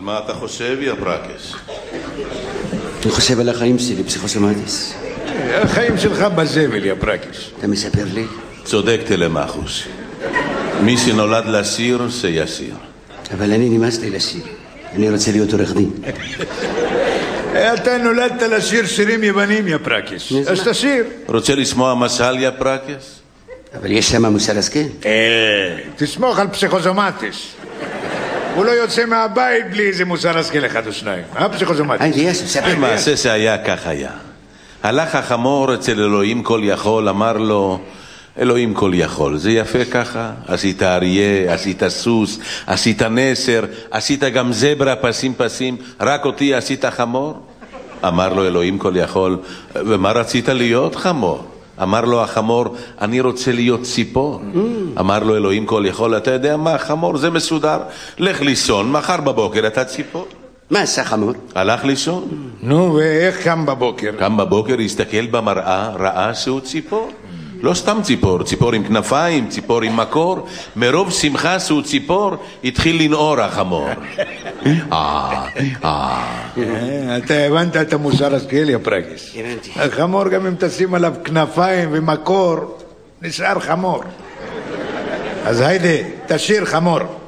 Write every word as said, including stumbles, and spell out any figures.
על מה אתה חושב, יא פרקש? אני חושב על החיים שלי, פסיכוסומטיס. החיים שלך בזבל, יא פרקש. אתה מספר לי? צודק תלמחוש. מי שנולד לשיר, שישיר. אבל אני נמאס לי לשיר. אני רוצה להיות עורך דין. אתה נולדת לשיר שירים יוונים, יא פרקש. אז תשיר. רוצה לשמוע משל, יא פרקש? אבל יש שם מוסר השכל. אה, תסמוך על פסיכוסומטיס. הוא לא יוצא מהבית בלי איזה מוסר השכל אחד או שניים. אה, פסיכוסומטיס? היי, יאסו, ספר. מעשה שהיה כך היה. הלך החמור אצל אלוהים כל יכול, אמר לו, אלוהים כל יכול, זה יפה ככה? עשית אריה, עשית סוס, עשית נסר, עשית גם זברה פסים פסים, רק אותי עשית חמור? אמר לו אלוהים כל יכול, ומה רצית להיות חמור? אמר לו החמור, אני רוצה להיות ציפור. אמר לו אלוהים כל יכול, אתה יודע מה, חמור זה מסודר, לך לישון, מחר בבוקר אתה ציפור. מה עשה חמור? הלך לישון. נו, ואיך קם בבוקר? קם בבוקר, הסתכל במראה, ראה שהוא ציפור. לא סתם ציפור, ציפור עם כנפיים, ציפור עם מקור. מרוב שמחה שהוא ציפור, התחיל לנעור החמור. אה, אה. אתה הבנת את המוסר השכל, יא פרקש. הבנתי. החמור גם אם תשים עליו כנפיים ומקור, נשאר חמור. אז היידה, תשיר חמור.